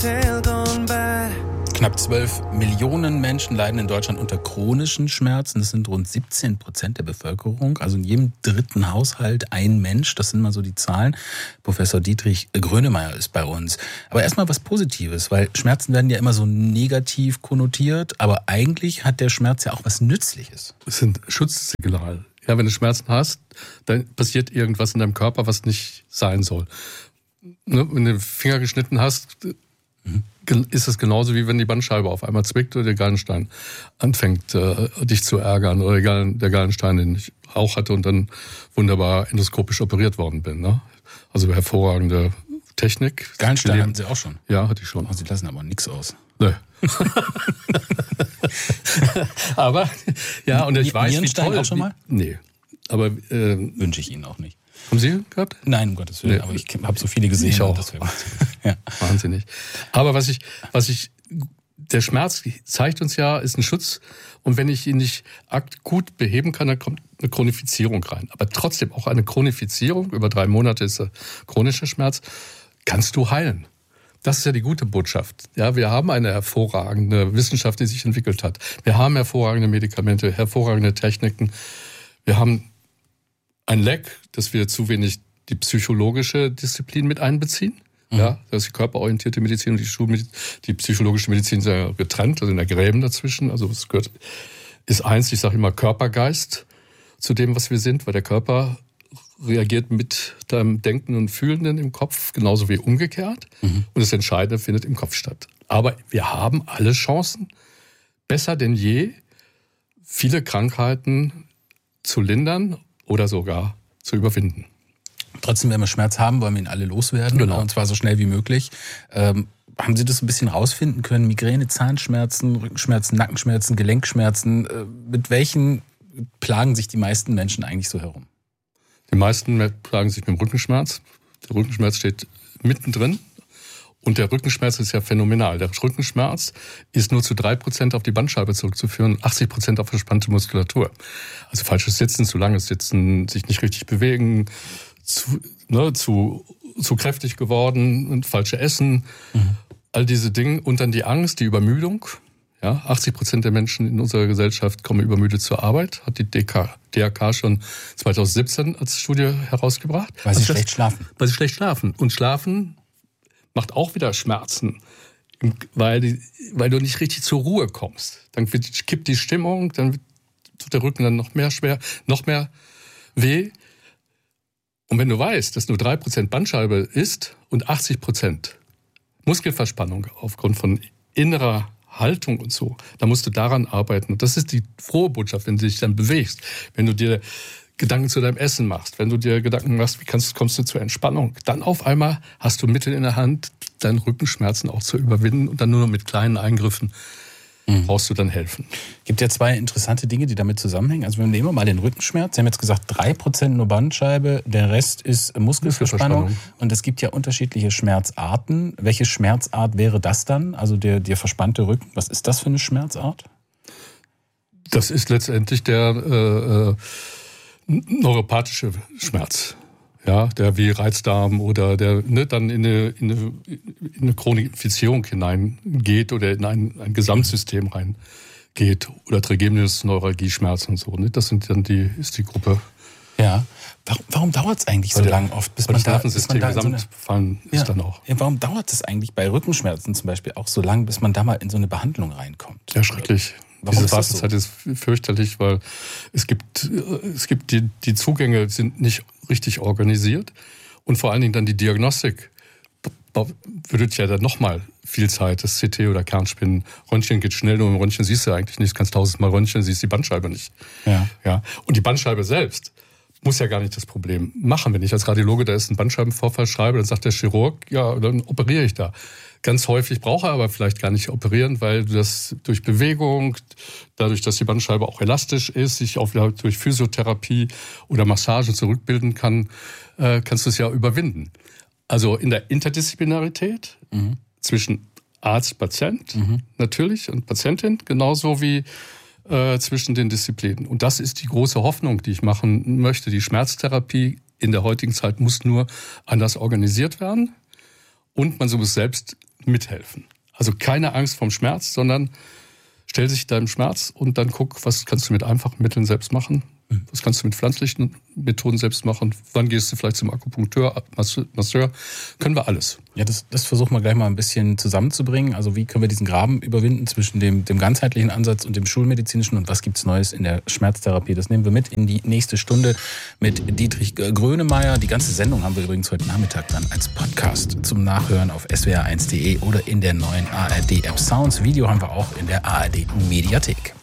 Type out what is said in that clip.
Knapp 12 Millionen Menschen leiden in Deutschland unter chronischen Schmerzen. Das sind rund 17% der Bevölkerung. Also in jedem dritten Haushalt ein Mensch. Das sind mal so die Zahlen. Professor Dietrich Grönemeyer ist bei uns. Aber erstmal was Positives, weil Schmerzen werden ja immer so negativ konnotiert. Aber eigentlich hat der Schmerz ja auch was Nützliches. Es sind Schutzsignale. Ja, wenn du Schmerzen hast, dann passiert irgendwas in deinem Körper, was nicht sein soll. Ne, wenn du den Finger geschnitten hast, ist es genauso, wie wenn die Bandscheibe auf einmal zwickt oder der Gallenstein anfängt, dich zu ärgern. Oder der Gallenstein, den ich auch hatte und dann wunderbar endoskopisch operiert worden bin. Ne? Also hervorragende Technik. Gallenstein hatten Sie auch schon? Ja, hatte ich schon. Oh, Sie lassen aber nichts aus. Nö. Aber, ja, und ich weiß, wie toll... auch schon mal? Nee. Aber wünsche ich Ihnen auch nicht. Haben Sie gehabt? Nein, um Gottes Willen. Nee. Aber ich habe so viele gesehen. Ich auch. Das ja. Wahnsinnig. Aber der Schmerz zeigt uns ja, ist ein Schutz. Und wenn ich ihn nicht gut beheben kann, dann kommt eine Chronifizierung rein. Aber trotzdem auch eine Chronifizierung, über 3 Monate ist der chronische Schmerz, kannst du heilen. Das ist ja die gute Botschaft. Ja, wir haben eine hervorragende Wissenschaft, die sich entwickelt hat. Wir haben hervorragende Medikamente, hervorragende Techniken. Wir haben ein Leck, dass wir zu wenig die psychologische Disziplin mit einbeziehen. Ja, das ist die körperorientierte Medizin und die psychologische Medizin sind ja getrennt, also in der Gräben dazwischen. Also es ist eins, ich sage immer Körpergeist zu dem, was wir sind, weil der Körper reagiert mit deinem Denken und Fühlenden im Kopf, genauso wie umgekehrt. Und das Entscheidende findet im Kopf statt. Aber wir haben alle Chancen, besser denn je, viele Krankheiten zu lindern oder sogar zu überwinden. Trotzdem, wenn wir Schmerz haben, wollen wir ihn alle loswerden. Genau. Und zwar so schnell wie möglich. Haben Sie das ein bisschen rausfinden können? Migräne, Zahnschmerzen, Rückenschmerzen, Nackenschmerzen, Gelenkschmerzen. Mit welchen plagen sich die meisten Menschen eigentlich so herum? Die meisten plagen sich mit dem Rückenschmerz. Der Rückenschmerz steht mittendrin. Und der Rückenschmerz ist ja phänomenal. Der Rückenschmerz ist nur zu 3% auf die Bandscheibe zurückzuführen, 80% auf verspannte Muskulatur. Also falsches Sitzen, zu langes Sitzen, sich nicht richtig bewegen, zu kräftig geworden und falsche Essen. All diese Dinge. Und dann die Angst, die Übermüdung. Ja, 80% der Menschen in unserer Gesellschaft kommen übermüdet zur Arbeit. Hat die DRK schon 2017 als Studie herausgebracht. Weil sie schlecht schlafen. Weil sie schlecht schlafen. Und Schlafen macht auch wieder Schmerzen, weil du nicht richtig zur Ruhe kommst. Dann kippt die Stimmung, dann tut der Rücken dann noch mehr schwer, noch mehr weh. Und wenn du weißt, dass nur 3% Bandscheibe ist und 80% Muskelverspannung aufgrund von innerer Haltung und so, dann musst du daran arbeiten. Und das ist die frohe Botschaft, wenn du dich dann bewegst, wenn du dir Gedanken zu deinem Essen machst, wenn du dir Gedanken machst, wie kommst du zur Entspannung, dann auf einmal hast du Mittel in der Hand, deinen Rückenschmerzen auch zu überwinden und dann nur noch mit kleinen Eingriffen brauchst du dann helfen. Gibt ja 2 interessante Dinge, die damit zusammenhängen. Also wir nehmen mal den Rückenschmerz. Sie haben jetzt gesagt, 3% nur Bandscheibe, der Rest ist Muskelverspannung. Und es gibt ja unterschiedliche Schmerzarten. Welche Schmerzart wäre das dann? Also der verspannte Rücken, was ist das für eine Schmerzart? Das ist letztendlich der neuropathische Schmerz, ja, der wie Reizdarm oder der dann in eine Chronifizierung hineingeht oder in ein Gesamtsystem reingeht oder Trigeminus Neuralgie-Schmerz und so. Das sind dann ist die Gruppe. Ja. Warum dauert es eigentlich so lange oft, bis man da Gesamtfallen ist dann auch. Ja, warum dauert es eigentlich bei Rückenschmerzen zum Beispiel auch so lange, bis man da mal in so eine Behandlung reinkommt? Ja, schrecklich. Diese Wartezeit ist fürchterlich, weil es gibt die Zugänge sind nicht richtig organisiert und vor allen Dingen dann die Diagnostik würde ja dann nochmal viel Zeit, das CT oder Kernspinnen. Röntgen geht schnell, nur im Röntgen siehst du eigentlich nicht, kannst 1000-mal Röntgen, siehst die Bandscheibe nicht. Ja. Und die Bandscheibe selbst muss ja gar nicht das Problem machen. Wenn ich als Radiologe da ist ein Bandscheibenvorfall schreibe, dann sagt der Chirurg, ja, dann operiere ich da. Ganz häufig braucht er aber vielleicht gar nicht operieren, weil du das durch Bewegung, dadurch, dass die Bandscheibe auch elastisch ist, sich auch wieder durch Physiotherapie oder Massagen zurückbilden kann, kannst du es ja überwinden. Also in der Interdisziplinarität zwischen Arzt, Patient natürlich und Patientin, genauso wie zwischen den Disziplinen. Und das ist die große Hoffnung, die ich machen möchte. Die Schmerztherapie in der heutigen Zeit muss nur anders organisiert werden. Und man muss selbst mithelfen. Also keine Angst vom Schmerz, sondern stell dich deinem Schmerz und dann guck, was kannst du mit einfachen Mitteln selbst machen. Was kannst du mit pflanzlichen Methoden selbst machen? Wann gehst du vielleicht zum Akupunkteur, Masseur? Können wir alles. Ja, das versuchen wir gleich mal ein bisschen zusammenzubringen. Also wie können wir diesen Graben überwinden zwischen dem ganzheitlichen Ansatz und dem schulmedizinischen und was gibt's Neues in der Schmerztherapie? Das nehmen wir mit in die nächste Stunde mit Dietrich Grönemeyer. Die ganze Sendung haben wir übrigens heute Nachmittag dann als Podcast zum Nachhören auf swr1.de oder in der neuen ARD-App Sounds. Video haben wir auch in der ARD-Mediathek.